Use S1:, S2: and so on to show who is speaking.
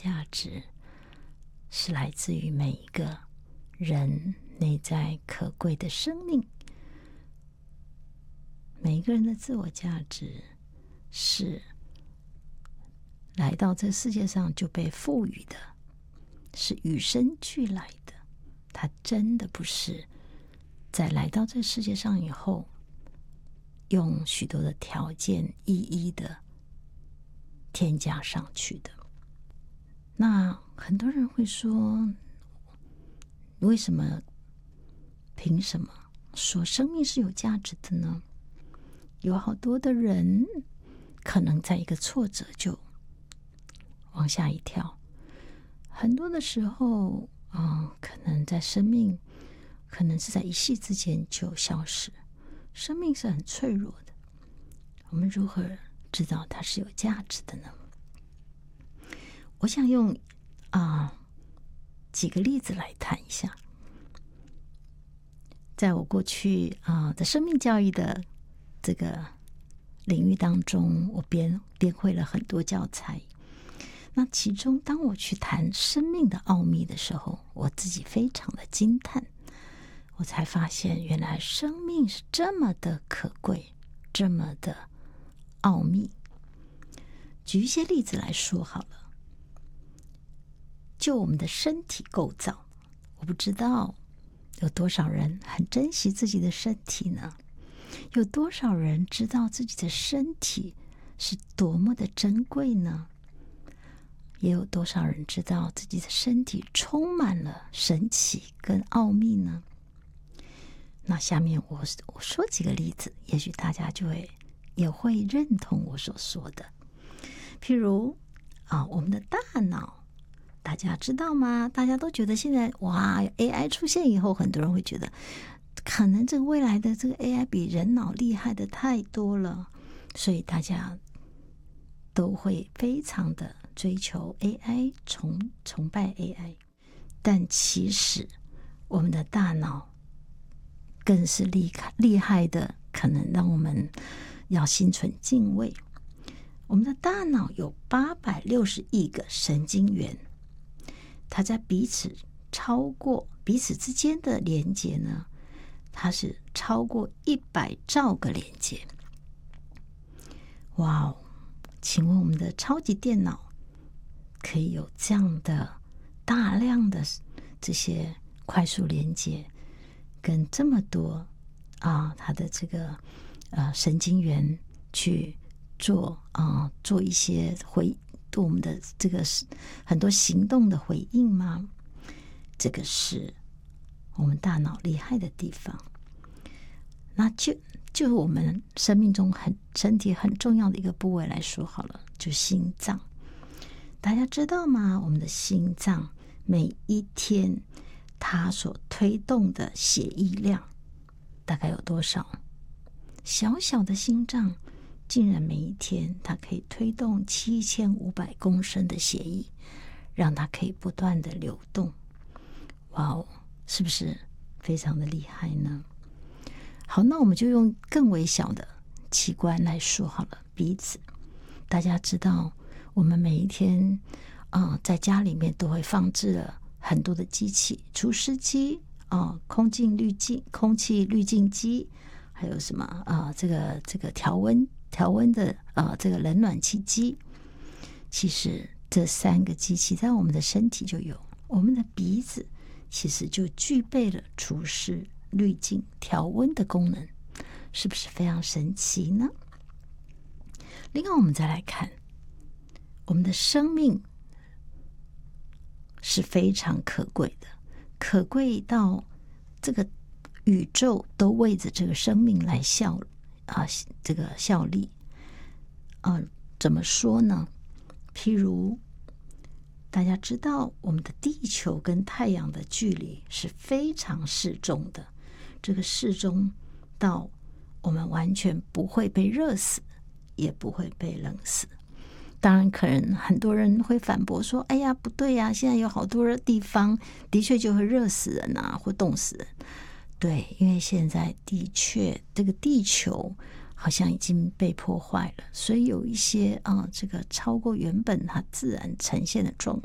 S1: 价值是来自于每一个人内在可贵的生命。每一个人的自我价值是来到这世界上就被赋予的，是与生俱来的。它真的不是在来到这世界上以后用许多的条件一一的添加上去的。那很多人会说，为什么凭什么说生命是有价值的呢？有好多的人可能在一个挫折就往下一跳，很多的时候可能在生命可能是在一夕之间就消失。生命是很脆弱的，我们如何知道它是有价值的呢？我想用几个例子来谈一下。在我过去的生命教育的这个领域当中，我编绘了很多教材。那其中当我去谈生命的奥秘的时候，我自己非常的惊叹，我才发现原来生命是这么的可贵，这么的奥秘。举一些例子来说好了。就我们的身体构造，我不知道有多少人很珍惜自己的身体呢？有多少人知道自己的身体是多么的珍贵呢？也有多少人知道自己的身体充满了神奇跟奥秘呢？那下面我说几个例子，也许大家也会认同我所说的。譬如我们的大脑，大家知道吗？大家都觉得现在AI 出现以后，很多人会觉得可能这个未来的这个 AI 比人脑厉害的太多了，所以大家都会非常的追求 AI， 崇拜 AI。 但其实我们的大脑更是厉害的，可能让我们要心存敬畏。我们的大脑有860亿个神经元，它在彼此之间的连接呢，它是超过100兆个连接。哇哦！请问我们的超级电脑可以有这样的大量的这些快速连接，跟这么多它的这个神经元去做一些对我们的这个很多行动的回应吗？这个是我们大脑厉害的地方。那就我们生命中身体很重要的一个部位来说好了，就心脏。大家知道吗？我们的心脏每一天它所推动的血液量大概有多少？小小的心脏竟然每一天它可以推动7500公升的血液，让它可以不断的流动。哇哦，是不是非常的厉害呢？好，那我们就用更微小的器官来说好了，鼻子。大家知道我们每一天在家里面都会放置了很多的机器，除湿机空气滤净机，还有什么这个调温的这个冷暖气机。其实这3个机器在我们的身体就有，我们的鼻子其实就具备了除湿、滤净、调温的功能，是不是非常神奇呢？另外我们再来看，我们的生命是非常可贵的，可贵到这个宇宙都为着这个生命来效力。怎么说呢？譬如大家知道我们的地球跟太阳的距离是非常适中的，这个适中到我们完全不会被热死，也不会被冷死。当然可能很多人会反驳说，哎呀不对呀，现在有好多地方的确就会热死人或冻死人。对，因为现在的确这个地球好像已经被破坏了，所以有一些这个超过原本它自然呈现的